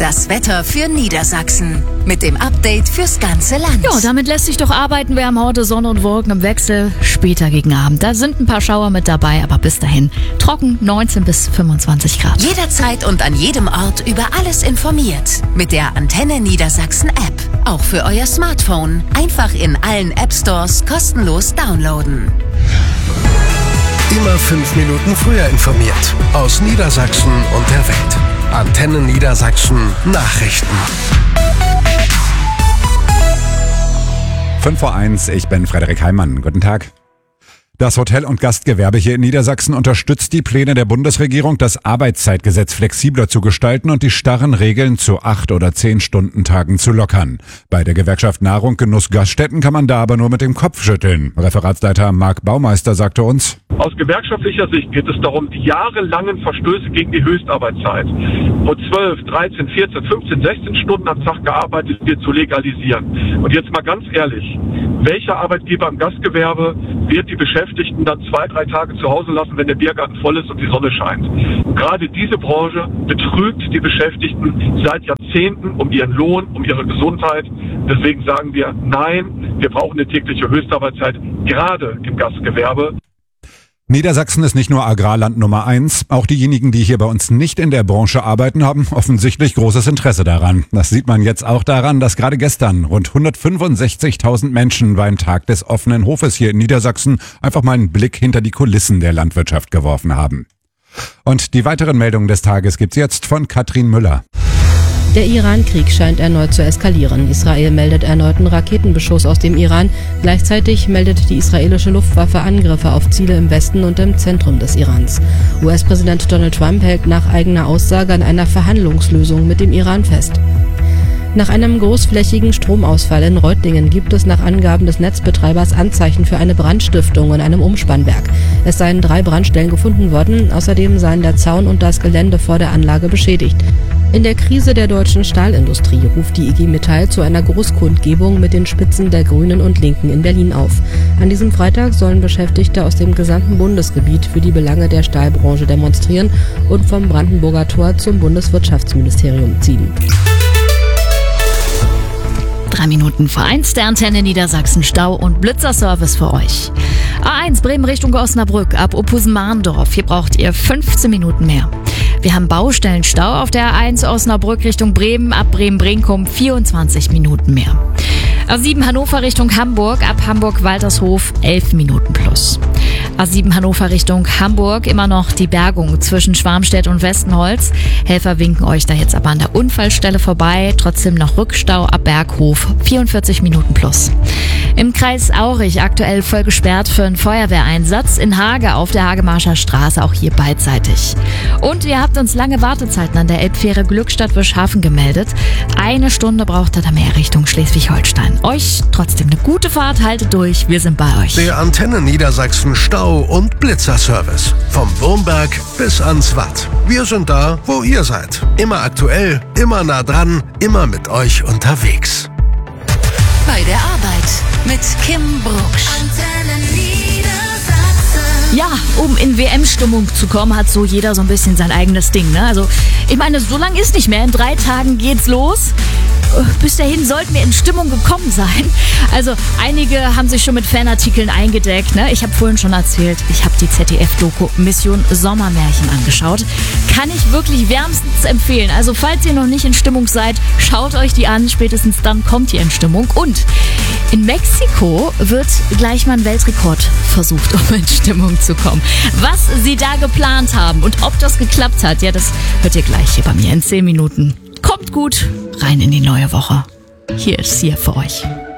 Das Wetter für Niedersachsen. Mit dem Update fürs ganze Land. Ja, damit lässt sich doch arbeiten. Wir haben heute Sonne und Wolken im Wechsel. Später gegen Abend. Da sind ein paar Schauer mit dabei, aber bis dahin trocken 19 bis 25 Grad. Jederzeit und an jedem Ort über alles informiert. Mit der Antenne Niedersachsen App. Auch für euer Smartphone. Einfach in allen App Stores kostenlos downloaden. Immer 5 Minuten früher informiert. Aus Niedersachsen und der Welt. Antenne Niedersachsen Nachrichten. 5:01, ich bin Frederik Heimann. Guten Tag. Das Hotel- und Gastgewerbe hier in Niedersachsen unterstützt die Pläne der Bundesregierung, das Arbeitszeitgesetz flexibler zu gestalten und die starren Regeln zu 8 oder 10 Stundentagen zu lockern. Bei der Gewerkschaft Nahrung, Genuss, Gaststätten kann man da aber nur mit dem Kopf schütteln. Referatsleiter Marc Baumeister sagte uns: Aus gewerkschaftlicher Sicht geht es darum, die jahrelangen Verstöße gegen die Höchstarbeitszeit, wo 12, 13, 14, 15, 16 Stunden am Tag gearbeitet wird, zu legalisieren. Und jetzt mal ganz ehrlich, welcher Arbeitgeber im Gastgewerbe wird die Beschäftigten dann 2, 3 Tage zu Hause lassen, wenn der Biergarten voll ist und die Sonne scheint? Und gerade diese Branche betrügt die Beschäftigten seit Jahrzehnten um ihren Lohn, um ihre Gesundheit. Deswegen sagen wir, nein, wir brauchen eine tägliche Höchstarbeitszeit, gerade im Gastgewerbe. Niedersachsen ist nicht nur Agrarland Nummer 1. Auch diejenigen, die hier bei uns nicht in der Branche arbeiten, haben offensichtlich großes Interesse daran. Das sieht man jetzt auch daran, dass gerade gestern rund 165.000 Menschen beim Tag des offenen Hofes hier in Niedersachsen einfach mal einen Blick hinter die Kulissen der Landwirtschaft geworfen haben. Und die weiteren Meldungen des Tages gibt's jetzt von Katrin Müller. Der Iran-Krieg scheint erneut zu eskalieren. Israel meldet erneuten Raketenbeschuss aus dem Iran. Gleichzeitig meldet die israelische Luftwaffe Angriffe auf Ziele im Westen und im Zentrum des Irans. US-Präsident Donald Trump hält nach eigener Aussage an einer Verhandlungslösung mit dem Iran fest. Nach einem großflächigen Stromausfall in Reutlingen gibt es nach Angaben des Netzbetreibers Anzeichen für eine Brandstiftung in einem Umspannwerk. Es seien 3 Brandstellen gefunden worden, außerdem seien der Zaun und das Gelände vor der Anlage beschädigt. In der Krise der deutschen Stahlindustrie ruft die IG Metall zu einer Großkundgebung mit den Spitzen der Grünen und Linken in Berlin auf. An diesem Freitag sollen Beschäftigte aus dem gesamten Bundesgebiet für die Belange der Stahlbranche demonstrieren und vom Brandenburger Tor zum Bundeswirtschaftsministerium ziehen. 3 Minuten vor 1, der Antenne Niedersachsen Stau- und Blitzerservice für euch. A1 Bremen Richtung Osnabrück ab Ophusen-Mahndorf. Hier braucht ihr 15 Minuten mehr. Wir haben Baustellenstau auf der A1 Osnabrück Richtung Bremen ab Bremen-Brinkum 24 Minuten mehr. A7 Hannover Richtung Hamburg ab Hamburg-Waltershof 11 Minuten plus. A7 Hannover Richtung Hamburg immer noch die Bergung zwischen Schwarmstedt und Westenholz. Helfer winken euch da jetzt aber an der Unfallstelle vorbei. Trotzdem noch Rückstau ab Berghof 44 Minuten plus. Im Kreis Aurich aktuell voll gesperrt für einen Feuerwehreinsatz. In Hage auf der Hagemarscher Straße, auch hier beidseitig. Und ihr habt uns lange Wartezeiten an der Elbfähre Glückstadt-Wischhafen gemeldet. 1 Stunde braucht ihr da mehr Richtung Schleswig-Holstein. Euch trotzdem eine gute Fahrt, haltet durch, wir sind bei euch. Der Antenne Niedersachsen Stau- und Blitzerservice. Vom Wurmberg bis ans Watt. Wir sind da, wo ihr seid. Immer aktuell, immer nah dran, immer mit euch unterwegs. Bei der Arbeit mit Kim Brucksch. Antenne Niedersachsen. Ja, um in WM-Stimmung zu kommen, hat so jeder so ein bisschen sein eigenes Ding, ne? Also, ich meine, so lang ist nicht mehr. In 3 Tagen geht's los. Bis dahin sollten wir in Stimmung gekommen sein. Also einige haben sich schon mit Fanartikeln eingedeckt. Ne? Ich habe vorhin schon erzählt, ich habe die ZDF-Doku Mission Sommermärchen angeschaut. Kann ich wirklich wärmstens empfehlen. Also falls ihr noch nicht in Stimmung seid, schaut euch die an. Spätestens dann kommt ihr in Stimmung. Und in Mexiko wird gleich mal ein Weltrekord versucht, um in Stimmung zu kommen. Was sie da geplant haben und ob das geklappt hat, ja, das hört ihr gleich hier bei mir in 10 Minuten. Kommt gut rein in die neue Woche. Hier ist für euch.